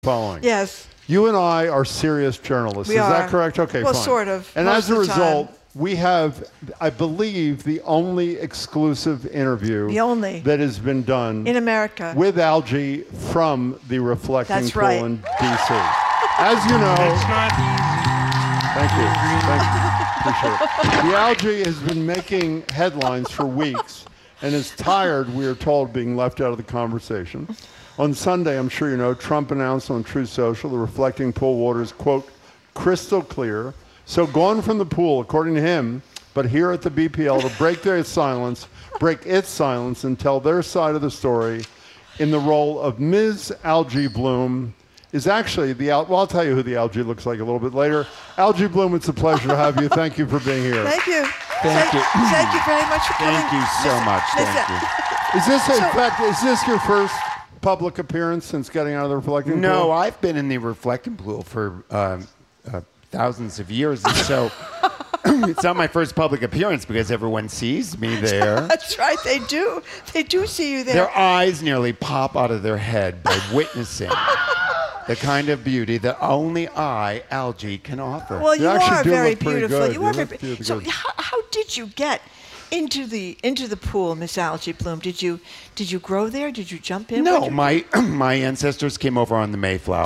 following. Yes. You and I are serious journalists. We Is are. that correct? Okay, well, fine. sort of. And most as a of the time. result, we have, I believe, the only exclusive interview that has been done in America with Algie from the Reflecting That's Pool right. in D.C. As you know, It's not easy. thank you. Appreciate it. The Algie has been making headlines for weeks and is tired, we are told, being left out of the conversation. On Sunday, I'm sure you know, Trump announced on Truth Social the Reflecting Pool water is, quote, crystal clear. So gone from the pool, according to him, but here at the BPL to break its silence and tell their side of the story in the role of Ms. Algie Bloom is actually well, I'll tell you who the Algie looks like a little bit later. Algie Bloom, it's a pleasure to have you. Thank you for being here. Thank you. Thank you. Thank you very much for coming. Thank you so much. Thank you. Is this, in fact, is this your first public appearance since getting out of the Reflecting Pool? No, I've been in the Reflecting Pool for thousands of years, and so it's not my first public appearance because everyone sees me there. That's right, they do. They do see you there. Their eyes nearly pop out of their head by witnessing the kind of beauty that only I, Algie, can offer. Well, you actually are do very look pretty beautiful. good. You You are look very. pretty So, good. how did you get into the pool, Miss Algie Bloom? Did you grow there? Did you jump in? No, my ancestors came over on the Mayflower.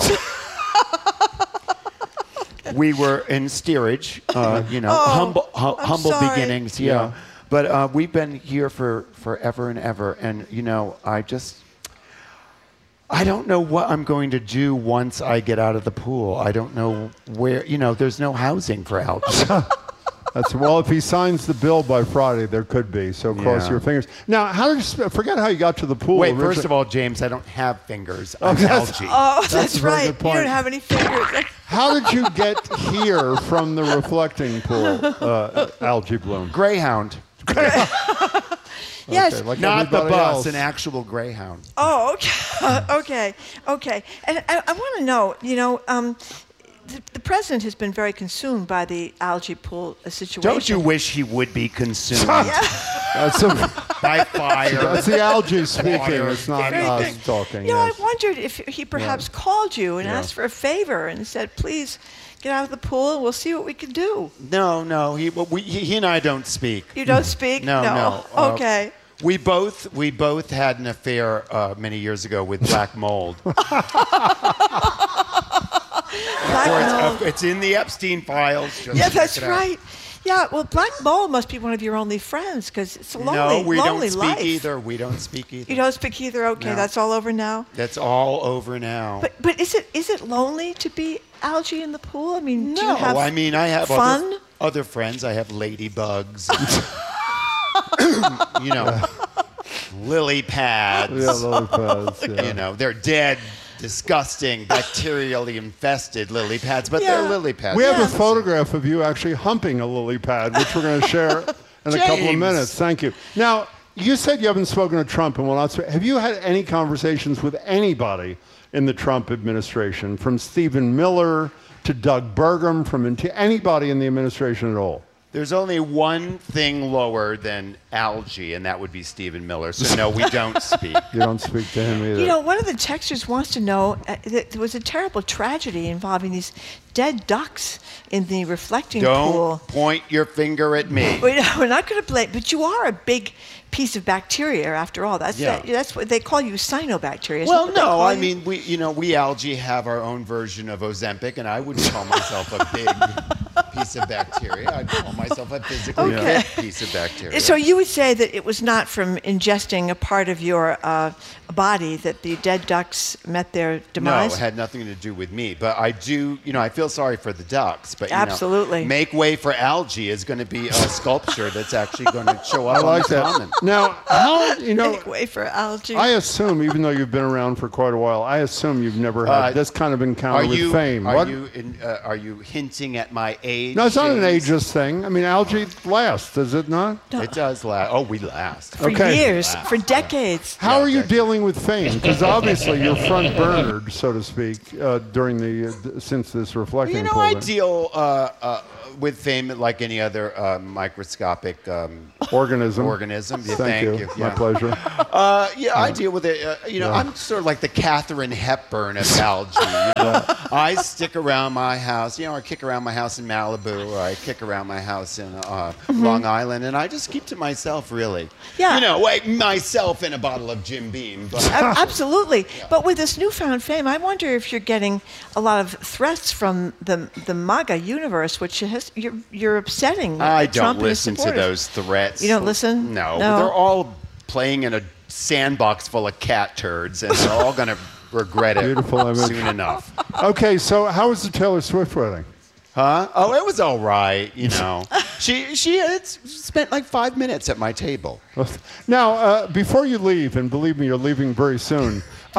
We were in steerage, humble sorry. beginnings, yeah. But we've been here for forever and ever, and I don't know what I'm going to do once I get out of the pool. I don't know where, there's no housing for Algie. Well, if he signs the bill by Friday, there could be. So cross your fingers. Now, how did you forget how you got to the pool? Wait, originally? first of all, James, I don't have fingers. I'm Algie. Oh, that's a very right. good point. You don't have any fingers. How did you get here from the Reflecting Pool, Algie Bloom? Greyhound. Yes. Okay, like Not the everybody bus, else. an actual Greyhound. Oh, okay. okay. And I want to know, the president has been very consumed by the algae pool situation. Don't you wish he would be consumed That's, by fire? that's the algae speaking. Water. It's not Very us good. talking. I Yes. wondered if he perhaps called you and asked for a favor and said, please get out of the pool and we'll see what we can do. No. He and I don't speak. You don't speak? No. Okay. We both had an affair many years ago with black mold. It's in the Epstein files. Just Yeah, check that's it out. right. Yeah, well, Black Mold must be one of your only friends because it's a lonely, No, we lonely don't speak life. either. We don't speak either. You don't speak either. Okay, No. that's all over now. That's all over now. But is it lonely to be algae in the pool? I mean, do you No, have I mean I have fun? other friends. I have ladybugs. Lily pads. Yeah, lily pads. Yeah. They're dead, disgusting, bacterially infested lily pads, but Yeah. they're lily pads. We have a photograph of you actually humping a lily pad, which we're going to share in a couple of James. minutes. Thank you. Now, you said you haven't spoken to Trump and will not speak. Have you had any conversations with anybody in the Trump administration, from Stephen Miller to Doug Burgum, anybody in the administration at all? There's only one thing lower than algae, and that would be Stephen Miller. So no, we don't speak. You don't speak to him either. One of the texters wants to know that there was a terrible tragedy involving these dead ducks in the reflecting Don't pool. point your finger at me. We're not going to blame, but you are a big piece of bacteria after all. That's what they call you, cyanobacteria. Isn't Well, that what they no, call I you? mean we algae have our own version of Ozempic, and I wouldn't call myself a big piece of bacteria. I'd call myself a physically Okay. fit piece of bacteria. So you would say that it was not from ingesting a part of your body that the dead ducks met their No, demise? it had nothing to do with me. But I do, I feel sorry for the ducks. But Absolutely. Make Way for Algae is going to be a sculpture that's actually going to show up I on like the that. common. Now, how, Make way for algae. I assume, even though you've been around for quite a while, I assume you've never had this kind of encounter with fame. Are you hinting at my age? No, it's not an James? ageist thing. I mean, algae lasts, does it not? It does last. Oh, we last. for years, for decades. How are you dealing with fame? Because obviously you're front burnered, so to speak, during since this reflecting. I deal with fame like any other microscopic Organism. Organism. Yeah, Thank you. Yeah. My pleasure. I deal with it. I'm sort of like the Katharine Hepburn of algae. I stick around my house. I kick around my house in Malibu, or I kick around my house in Long Island, and I just keep to myself, really. Yeah. Like myself and a bottle of Jim Beam. But Absolutely. But with this newfound fame, I wonder if you're getting a lot of threats from the MAGA universe, which you're upsetting. I don't Trump and his listen to supporters. those threats. You don't listen? No. No. They're all playing in a sandbox full of cat turds, and they're all going to regret it Beautiful image. soon enough. Okay, so how was the Taylor Swift wedding? Huh? Oh, it was all right, She had spent like 5 minutes at my table. Now, before you leave, and believe me, you're leaving very soon, do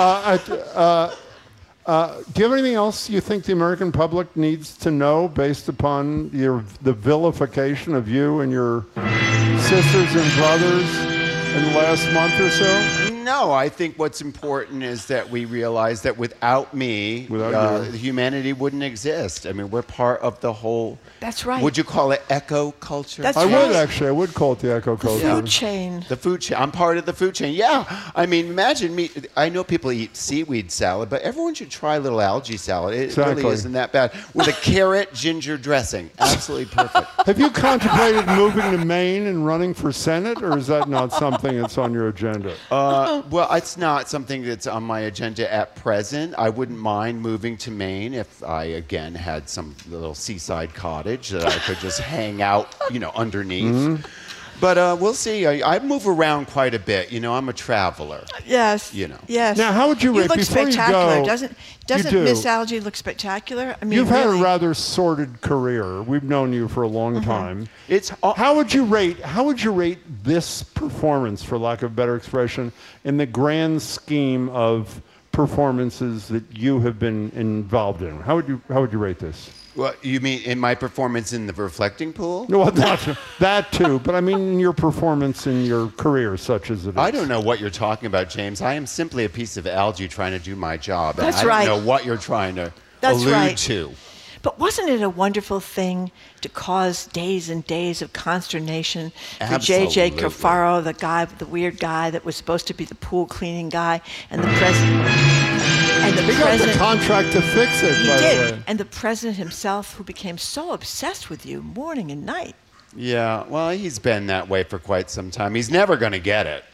you have anything else you think the American public needs to know based upon the vilification of you and your sisters and brothers in the last month or so? No, I think what's important is that we realize that without me, Without you. humanity wouldn't exist. I mean, we're part of the whole... That's right. Would you call it eco culture? That's I right. would actually. I would call it the eco culture. Food chain. The food chain. I'm part of the food chain. Yeah. I mean, imagine me. I know people eat seaweed salad, but everyone should try a little algae salad. It Exactly. really isn't that bad. With a carrot ginger dressing. Absolutely perfect. Have you contemplated moving to Maine and running for Senate, or is that not something that's on your agenda? Well, it's not something that's on my agenda at present. I wouldn't mind moving to Maine if I, again, had some little seaside cottage that I could just hang out, underneath. Mm-hmm. But we'll see. I move around quite a bit. I'm a traveler. Yes. Yes. Now, how would you rate look before you spectacular? go? Doesn't do. Miss Algae look spectacular? I mean, You've had a really. rather sordid career. We've known you for a long time. It's How would you rate this performance, for lack of a better expression, in the grand scheme of performances that you have been involved in? How would you rate this? What you mean in my performance in the reflecting pool? No, that too, but I mean in your performance in your career, such as it is. I don't know what you're talking about, James. I am simply a piece of algae trying to do my job. That's and I right. don't know what you're trying to That's allude right. to. But wasn't it a wonderful thing to cause days and days of consternation for J.J. Absolutely. Cafaro, the weird guy that was supposed to be the pool cleaning guy, and the president? He got the contract to fix it, He by the did. way. And the president himself, who became so obsessed with you morning and night. Yeah, well, he's been that way for quite some time. He's never going to get it.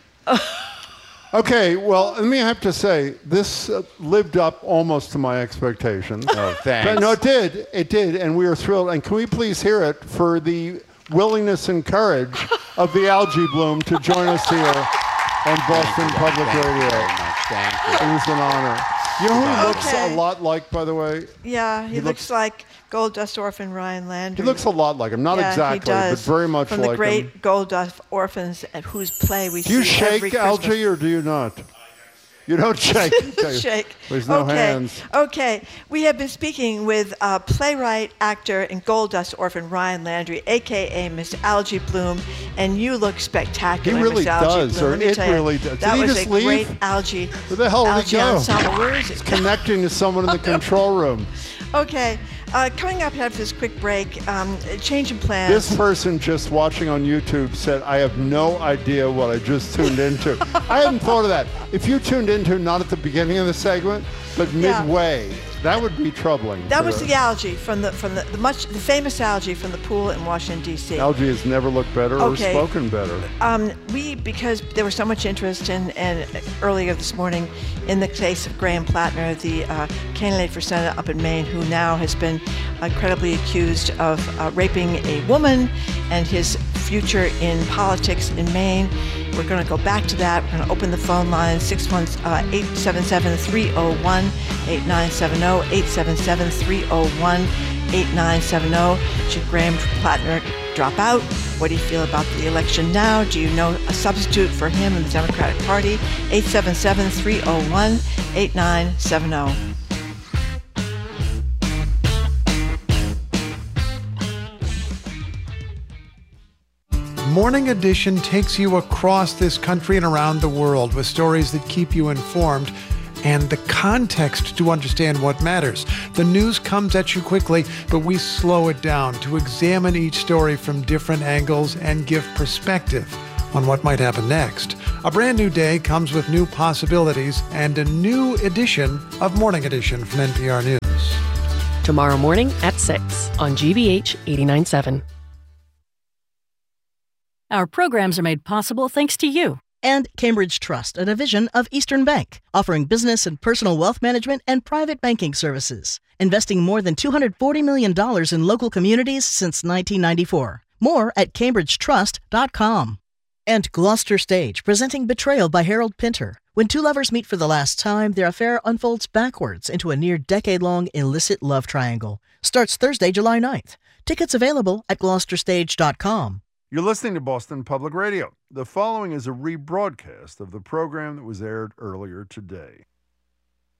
Okay, well, let me have to say, this lived up almost to my expectations. Oh, thanks. But no, it did, and we are thrilled. And can we please hear it for the willingness and courage of the algae bloom to join us here on Boston Public Thank you Radio. very much. Thank you. It was an honor. You know who he looks Okay. a lot like, by the way? Yeah, he He looks like Gold Dust Orphan Ryan Landry. He looks a lot like him. Not yeah, exactly, he does. but very much From like the great him. Gold Dust Orphans, at whose play we Do you see every shake Christmas. algae or do you not? You don't shake. Okay. Shake. There's no okay. hands. Okay. We have been speaking with playwright, actor, and Gold Dust Orphan Ryan Landry, a.k.a. Mr. Algae Bloom, and you look spectacular, He really Mr. Algae does, Bloom. or Let me it tell you, really does. Did That he was just a leave? great algae. Where the hell did algae he go? ensemble. Where is it? Connecting to someone in the control room. Okay. Coming up after this quick break, change in plans. This person just watching on YouTube said, I have no idea what I just tuned into. I hadn't thought of that. If you tuned into not at the beginning of the segment, but Yeah. midway, that would be troubling. That for was the algae from the famous algae from the pool in Washington D.C. Algae has never looked better or Okay. spoken better. Because there was so much interest and earlier this morning in the case of Graham Plattner, the candidate for Senate up in Maine, who now has been credibly accused of raping a woman, and his future in politics in Maine. We're going to go back to that. We're going to open the phone line, 877-301-8970, 877-301-8970. Should Graham Plattner drop out? What do you feel about the election now? Do you know a substitute for him in the Democratic Party? 877-301-8970. Morning Edition takes you across this country and around the world with stories that keep you informed and the context to understand what matters. The news comes at you quickly, but we slow it down to examine each story from different angles and give perspective on what might happen next. A brand new day comes with new possibilities and a new edition of Morning Edition from NPR News. Tomorrow morning at 6 on GBH 89.7. Our programs are made possible thanks to you. And Cambridge Trust, a division of Eastern Bank, offering business and personal wealth management and private banking services, investing more than $240 million in local communities since 1994. More at cambridgetrust.com. And Gloucester Stage, presenting Betrayal by Harold Pinter. When two lovers meet for the last time, their affair unfolds backwards into a near-decade-long illicit love triangle. Starts Thursday, July 9th. Tickets available at gloucesterstage.com. You're listening to Boston Public Radio. The following is a rebroadcast of the program that was aired earlier today.